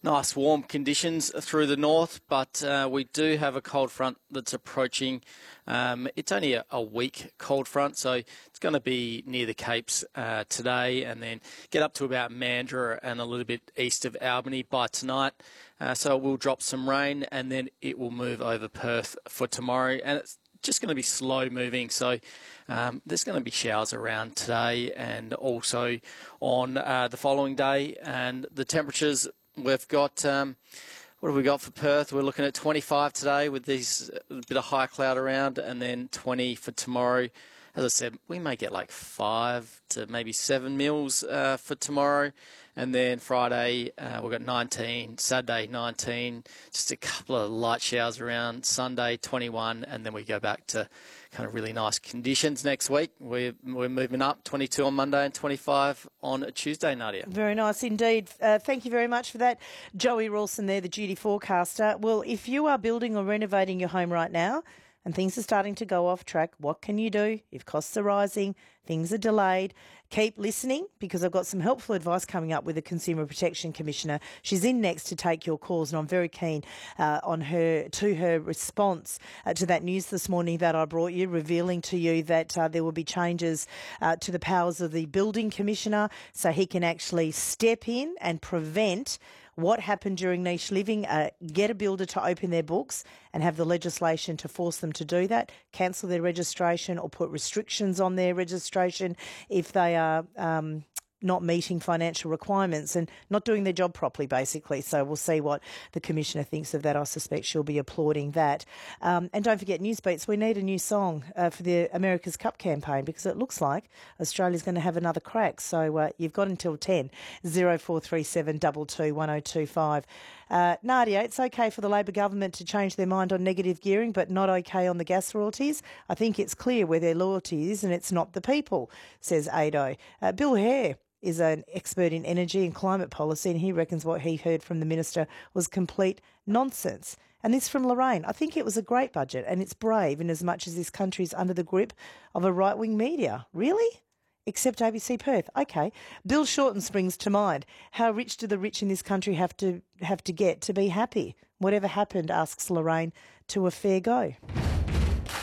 Nice warm conditions through the north, but we do have a cold front that's approaching. It's only a weak cold front, so it's going to be near the Capes today and then get up to about Mandurah and a little bit east of Albany by tonight. So it will drop some rain and then it will move over Perth for tomorrow. And it's just going to be slow moving, so there's going to be showers around today and also on the following day. And the temperatures, we've got, what have we got for Perth? We're looking at 25 today with these a bit of high cloud around, and then 20 for tomorrow. As I said, we may get like 5 to maybe 7 mils for tomorrow. And then Friday, we've got 19, Saturday 19, just a couple of light showers around, Sunday 21, and then we go back to kind of really nice conditions next week. We're moving up, 22 on Monday and 25 on Tuesday, Nadia. Very nice indeed. Thank you very much for that. Joey Rawson there, the duty forecaster. Well, if you are building or renovating your home right now, and things are starting to go off track, what can you do if costs are rising, things are delayed? Keep listening, because I've got some helpful advice coming up with the Consumer Protection Commissioner. She's in next to take your calls, and I'm very keen on her response to that news this morning that I brought you, revealing to you that there will be changes to the powers of the Building Commissioner, so he can actually step in and prevent what happened during niche living, get a builder to open their books and have the legislation to force them to do that, cancel their registration or put restrictions on their registration if they are not meeting financial requirements and not doing their job properly, basically. So we'll see what the Commissioner thinks of that. I suspect she'll be applauding that. And don't forget Newsbeats. We need a new song for the America's Cup campaign, because it looks like Australia's going to have another crack. So you've got until 10, 0437 22 1025. Nadia, it's okay for the Labor government to change their mind on negative gearing, but not okay on the gas royalties. I think it's clear where their loyalty is, and it's not the people, says Ado. Bill Hare is an expert in energy and climate policy, and he reckons what he heard from the minister was complete nonsense. And this from Lorraine. I think it was a great budget, and it's brave in as much as this country is under the grip of a right-wing media. Really? Except ABC Perth. Okay. Bill Shorten springs to mind. How rich do the rich in this country have to get to be happy? Whatever happened, asks Lorraine, to a fair go.